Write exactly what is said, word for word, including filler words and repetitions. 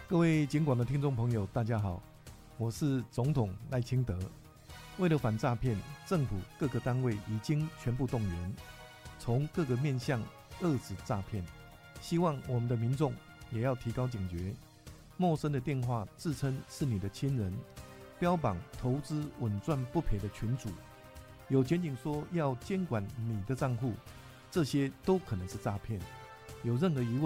各位警广的听众朋友，大家好，我是总统赖清德。为了反诈骗，政府各个单位已经全部动员，从各个面向遏止诈骗。希望我们的民众也要提高警觉，陌生的电话自称是你的亲人，标榜投资稳赚不赔的群组，有检警说要监管你的账户，这些都可能是诈骗。有任何疑问